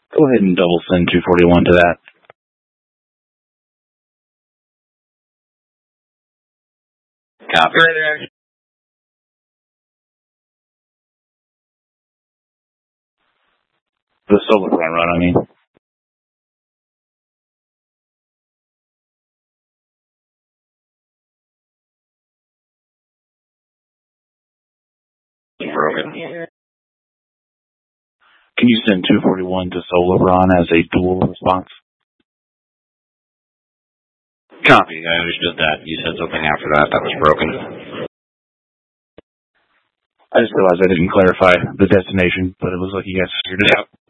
Go ahead and double send 241 to that. Copy. The solar run, I mean. Broken. Can you send 241 to Solabron as a dual response? Copy. I understood that. You said something after that. That was broken. I just realized I didn't clarify the destination, but it looks like you guys figured it out.